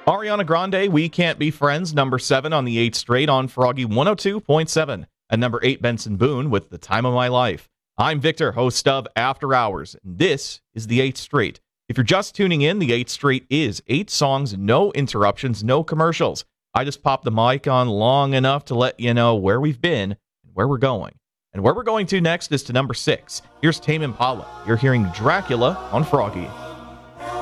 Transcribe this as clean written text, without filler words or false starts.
Ariana Grande, We Can't Be Friends, number 7 on the 8th straight on Froggy 102.7. And number 8, Benson Boone with The Time of My Life. I'm Victor, host of After Hours, and this is the 8th straight. If you're just tuning in, the 8th straight is 8 songs, no interruptions, no commercials. I just popped the mic on long enough to let you know where we've been and where we're going. And where we're going to next is to number 6. Here's Tame Impala. You're hearing Dracula on Froggy.